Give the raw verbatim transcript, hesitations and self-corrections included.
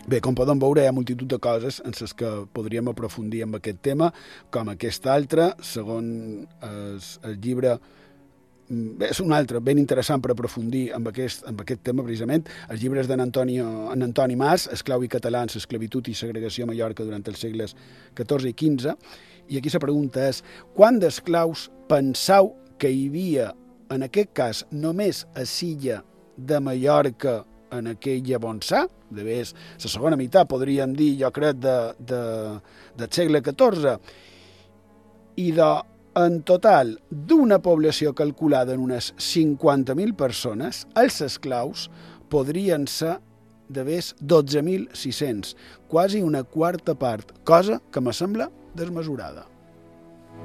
Bé, com podem veure, hi ha multitud de coses en les que podríem aprofundir amb aquest tema, com aquest altre, segons el, el llibre. Bé, és un altre ben interessant per aprofundir amb aquest, amb aquest tema, precisament. Els llibres d'en Antoni Mas, Esclau i català, l'esclavitud i segregació a Mallorca durant els segles catorze i quinze. I aquí la pregunta és, quant d'esclaus penseu que hi havia, en aquest cas, només a l'illa de Mallorca en aquella bonçà? De més, la segona meitat, podríem dir, jo crec, de, de, del segle catorze. I de en total, d'una població calculada en unes cinquanta mil persones, els esclaus podrien ser de més dotze mil sis-cents, quasi una quarta part, cosa que me sembla desmesurada.